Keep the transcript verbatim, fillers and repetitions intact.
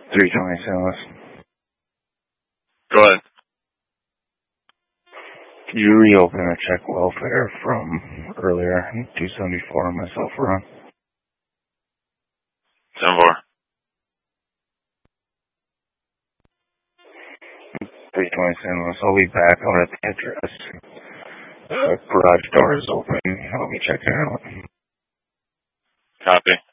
three twenty Saint Louis. Go ahead. Could you reopen a check welfare from earlier, two seventy-four on myself run? ten four. three twenty Saint Louis. I'll be back out at the address. The garage door is open. I'll be checking out. Copy.